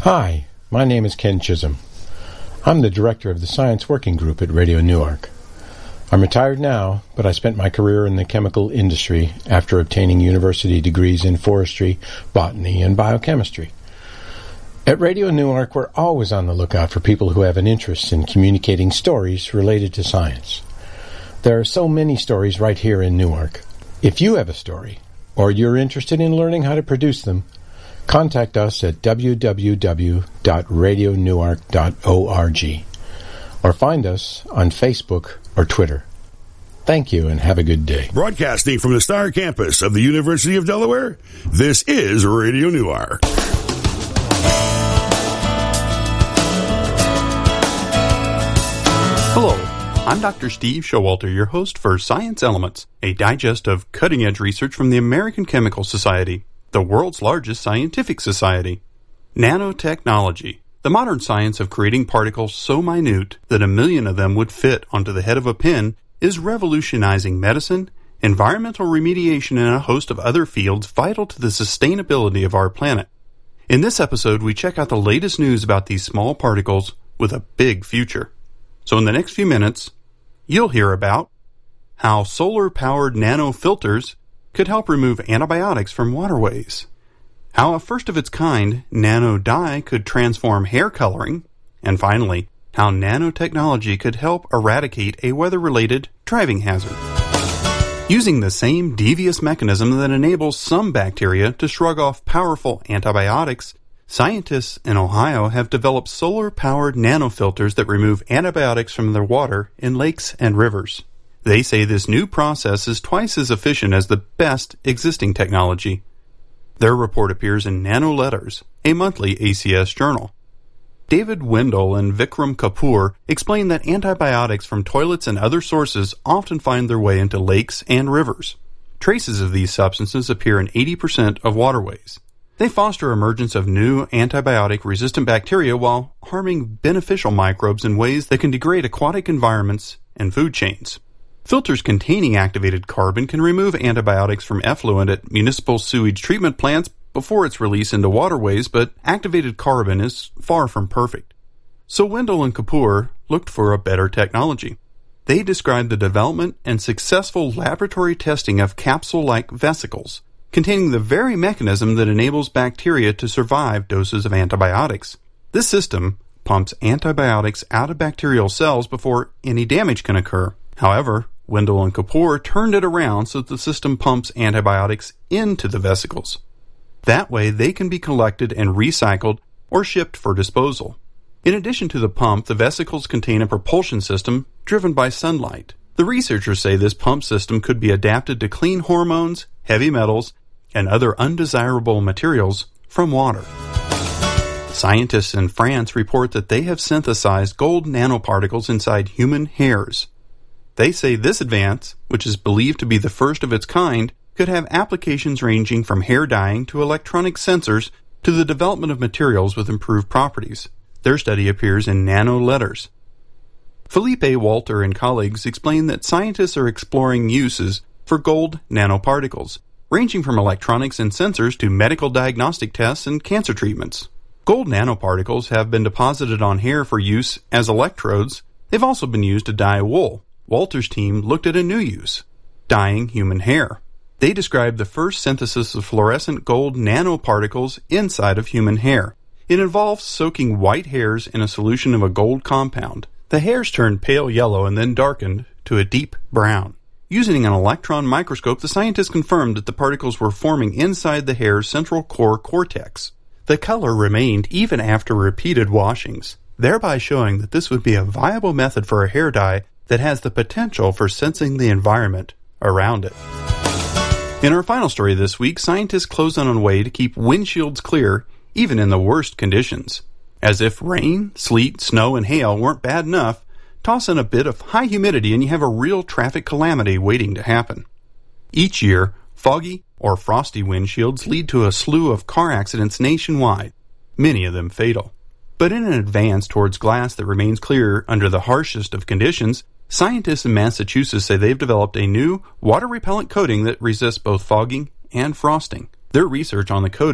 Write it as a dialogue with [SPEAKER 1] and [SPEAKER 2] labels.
[SPEAKER 1] Hi, my name is Ken Chisholm. I'm the director of the Science Working Group at Radio Newark. I'm retired now, but I spent my career in the chemical industry after obtaining university degrees in forestry, botany, and biochemistry. At Radio Newark, we're always on the lookout for people who have an interest in communicating stories related to science. There are so many stories right here in Newark. If you have a story, or you're interested in learning how to produce them, contact us at www.radionewark.org or find us on Facebook or Twitter. Thank you and have a good day.
[SPEAKER 2] Broadcasting from the Star Campus of the University of Delaware, this is Radio Newark.
[SPEAKER 3] Hello, I'm Dr. Steve Showalter, your host for Science Elements, a digest of cutting-edge research from the American Chemical Society, the world's largest scientific society. Nanotechnology, the modern science of creating particles so minute that 1 million of them would fit onto the head of a pin, is revolutionizing medicine, environmental remediation, and a host of other fields vital to the sustainability of our planet. In this episode, we check out the latest news about these small particles with a big future. So in the next few minutes, you'll hear about how solar-powered nanofilters could help remove antibiotics from waterways, how a first-of-its-kind nano dye could transform hair coloring, and finally, how nanotechnology could help eradicate a weather-related driving hazard. Using the same devious mechanism that enables some bacteria to shrug off powerful antibiotics, scientists in Ohio have developed solar-powered nanofilters that remove antibiotics from their water in lakes and rivers. They say this new process is twice as efficient as the best existing technology. Their report appears in Nano Letters, a monthly ACS journal. David Wendell and Vikram Kapoor explain that antibiotics from toilets and other sources often find their way into lakes and rivers. Traces of these substances appear in 80% of waterways. They foster emergence of new antibiotic-resistant bacteria while harming beneficial microbes in ways that can degrade aquatic environments and food chains. Filters containing activated carbon can remove antibiotics from effluent at municipal sewage treatment plants before its release into waterways, but activated carbon is far from perfect. So Wendell and Kapoor looked for a better technology. They described the development and successful laboratory testing of capsule-like vesicles, containing the very mechanism that enables bacteria to survive doses of antibiotics. This system pumps antibiotics out of bacterial cells before any damage can occur. However, Wendell and Kapoor turned it around so that the system pumps antibiotics into the vesicles. That way, they can be collected and recycled or shipped for disposal. In addition to the pump, the vesicles contain a propulsion system driven by sunlight. The researchers say this pump system could be adapted to clean hormones, heavy metals, and other undesirable materials from water. Scientists in France report that they have synthesized gold nanoparticles inside human hairs. They say this advance, which is believed to be the first of its kind, could have applications ranging from hair dyeing to electronic sensors to the development of materials with improved properties. Their study appears in Nano Letters. Felipe Walter and colleagues explain that scientists are exploring uses for gold nanoparticles, ranging from electronics and sensors to medical diagnostic tests and cancer treatments. Gold nanoparticles have been deposited on hair for use as electrodes. They've also been used to dye wool. Walter's team looked at a new use, dyeing human hair. They described the first synthesis of fluorescent gold nanoparticles inside of human hair. It involves soaking white hairs in a solution of a gold compound. The hairs turned pale yellow and then darkened to a deep brown. Using an electron microscope, the scientists confirmed that the particles were forming inside the hair's central core cortex. The color remained even after repeated washings, thereby showing that this would be a viable method for a hair dye that has the potential for sensing the environment around it. In our final story this week, scientists closed on a way to keep windshields clear even in the worst conditions. As if rain, sleet, snow, and hail weren't bad enough, toss in a bit of high humidity and you have a real traffic calamity waiting to happen. Each year, foggy or frosty windshields lead to a slew of car accidents nationwide, many of them fatal. But in an advance towards glass that remains clear under the harshest of conditions, scientists in Massachusetts say they've developed a new water-repellent coating that resists both fogging and frosting. Their research on the coating